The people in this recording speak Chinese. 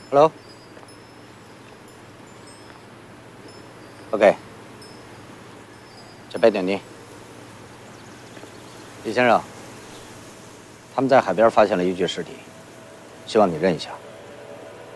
Hello。OK。这边等你。李先生，他们在海边发现了一具尸体，希望你认一下。